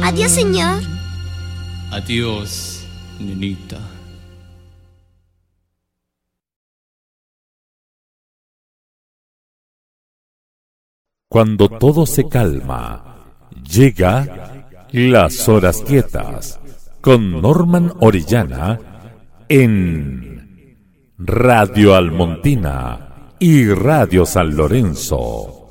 Adiós, señor. Adiós, nenita. Cuando todo se calma, llega Las Horas Quietas con Norman Orellana en Radio Almontina y Radio San Lorenzo.